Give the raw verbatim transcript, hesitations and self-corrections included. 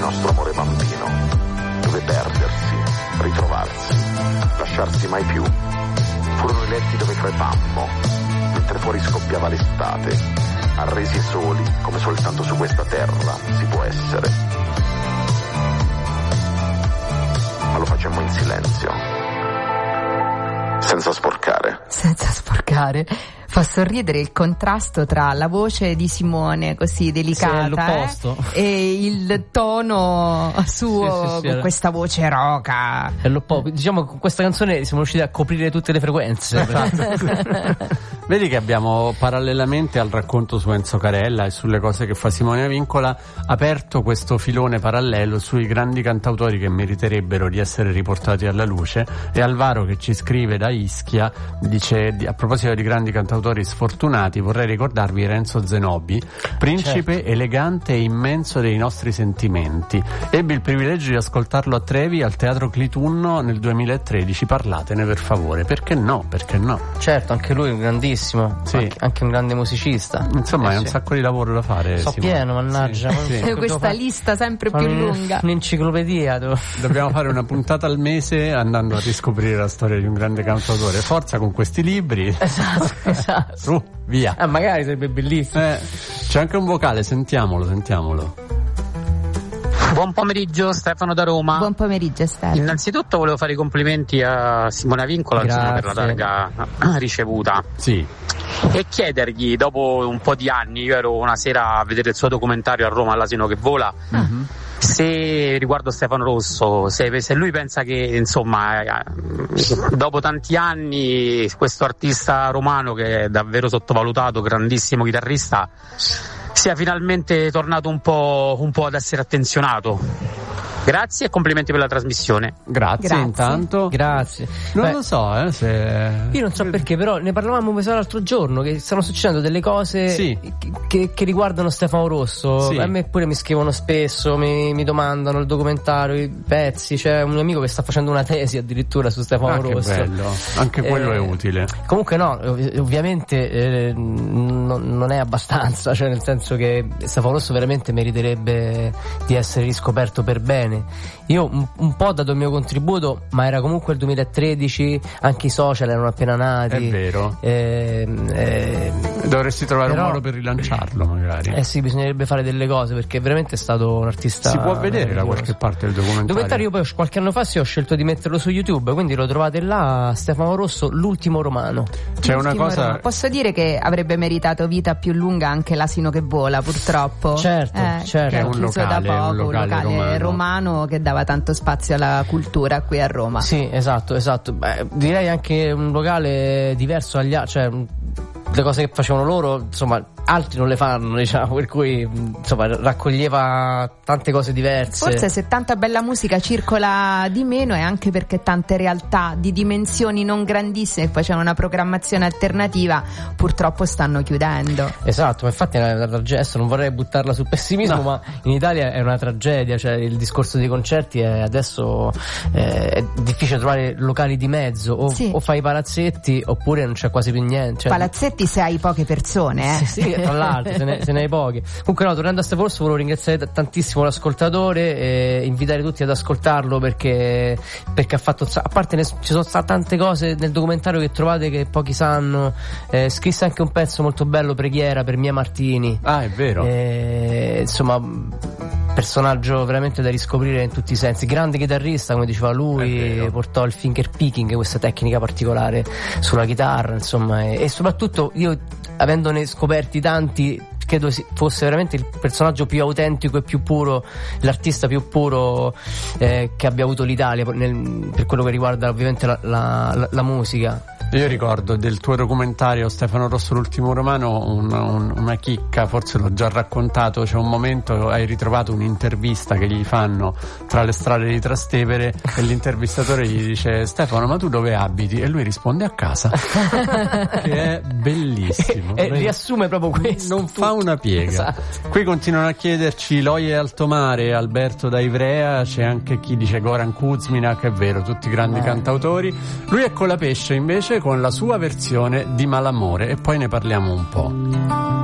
nostro amore bambino, dove perdersi, ritrovarsi, lasciarsi mai più. Furono i letti dove crepammo, mentre fuori scoppiava l'estate, arresi e soli come soltanto su questa terra si può essere. Ma lo facemmo in silenzio, senza sporcare. Senza sporcare. Fa sorridere il contrasto tra la voce di Simone così delicata sì, eh, e il tono suo, sì, sì, sì, con questa voce roca. È l'opposto. Diciamo che con questa canzone siamo riusciti a coprire tutte le frequenze. Vedi che abbiamo, parallelamente al racconto su Enzo Carella e sulle cose che fa Simone Avincola, aperto questo filone parallelo sui grandi cantautori che meriterebbero di essere riportati alla luce. E Alvaro, che ci scrive da Ischia, dice, a proposito di grandi cantautori sfortunati, vorrei ricordarvi Renzo Zenobi, principe certo. elegante e immenso dei nostri sentimenti. Ebbi il privilegio di ascoltarlo a Trevi al Teatro Clitunno nel duemilatredici. Parlatene per favore. Perché no? Perché no? Certo, anche lui è un grandissimo, sì. anche, anche un grande musicista. Insomma, eh, è sì. un sacco di lavoro da fare. So Simone. pieno, mannaggia. Sì. Sì. Questa fare... lista sempre più un, lunga. Un'enciclopedia. Tu. Dobbiamo fare una puntata al mese andando a riscoprire la storia di un grande cantautore. Forza con questi libri. Esatto, esatto. Su, via. Ah, magari sarebbe bellissimo. Eh, c'è anche un vocale, sentiamolo, sentiamolo. Buon pomeriggio, Stefano da Roma. Buon pomeriggio, Stefano. Innanzitutto volevo fare i complimenti a Simone Avincola insomma, per la targa ricevuta. Sì. E chiedergli, dopo un po' di anni, io ero una sera a vedere il suo documentario a Roma, L'asino che vola, mm-hmm. se riguardo Stefano Rosso, se, se lui pensa che insomma dopo tanti anni questo artista romano che è davvero sottovalutato, grandissimo chitarrista, sia finalmente tornato un po', un po' ad essere attenzionato. Grazie e complimenti per la trasmissione. Grazie, Grazie. intanto. Grazie. Non Beh, lo so, eh, se... Io non so perché, però ne parlavamo l'altro giorno che stanno succedendo delle cose sì. che, che riguardano Stefano Rosso. Sì. A me pure mi scrivono spesso, mi, mi domandano il documentario, i pezzi. C'è un amico che sta facendo una tesi addirittura su Stefano ah, Rosso. Che bello. Anche quello eh, è utile. Comunque no, ov- ovviamente eh, non, non è abbastanza, cioè nel senso che Stefano Rosso veramente meriterebbe di essere riscoperto per bene. Io un, un po' ho dato il mio contributo, ma era comunque il duemilatredici, anche i social erano appena nati. È vero. Eh, eh, Dovresti trovare però, un modo per rilanciarlo, magari. Eh sì, bisognerebbe fare delle cose, perché veramente è stato un artista. Si può vedere da qualche parte del documentario. Il documentario io poi qualche anno fa sì, ho scelto di metterlo su YouTube, quindi lo trovate là, Stefano Rosso, l'ultimo romano. C'è l'ultimo una cosa. Romano. Posso dire che avrebbe meritato vita più lunga anche L'asino che vola, purtroppo. Certo, eh, certo. Che è un chiuso locale, da poco, un locale, locale romano. romano che dava tanto spazio alla cultura qui a Roma. Sì, esatto, esatto. Beh, direi anche un locale diverso dagli altri, cioè le cose che facevano loro, insomma, altri non le fanno, diciamo, per cui insomma raccoglieva tante cose diverse. Forse se tanta bella musica circola di meno è anche perché tante realtà di dimensioni non grandissime che facevano una programmazione alternativa purtroppo stanno chiudendo. Esatto, ma infatti è una tragedia, adesso non vorrei buttarla sul pessimismo, no. Ma in Italia è una tragedia, cioè il discorso dei concerti è adesso eh, è difficile trovare locali di mezzo, o, sì. o fai i palazzetti oppure non c'è quasi più niente. Cioè, palazzetti se hai poche persone, eh. Sì, sì, tra l'altro se ne, se ne hai pochi. Comunque no, tornando a Stefano Rosso, volevo ringraziare tantissimo l'ascoltatore e invitare tutti ad ascoltarlo perché perché ha fatto, a parte ne, ci sono state tante cose nel documentario che trovate che pochi sanno. Eh, scrisse anche un pezzo molto bello, Preghiera, per Mia Martini. Ah, è vero. Eh, insomma, personaggio veramente da riscoprire in tutti i sensi. Grande chitarrista, come diceva lui, portò il finger picking, questa tecnica particolare sulla chitarra, insomma, e, e soprattutto io, avendone scoperti tanti, credo fosse veramente il personaggio più autentico e più puro, l'artista più puro eh, che abbia avuto l'Italia nel, per quello che riguarda ovviamente la, la, la musica. Io ricordo del tuo documentario Stefano Rosso l'ultimo romano un, un, una chicca, forse l'ho già raccontato. C'è un momento, hai ritrovato un'intervista che gli fanno tra le strade di Trastevere e l'intervistatore gli dice: Stefano, ma tu dove abiti? E lui risponde: a casa. Che è bellissimo. E riassume proprio questo. Non fa una piega. Esatto. Qui continuano a chiederci Loie Altomare, Alberto da Ivrea, c'è anche chi dice Goran Kuzminak, è vero, tutti grandi eh. cantautori. Lui è Colapesce invece con la sua versione di Malamore, e poi ne parliamo un po'.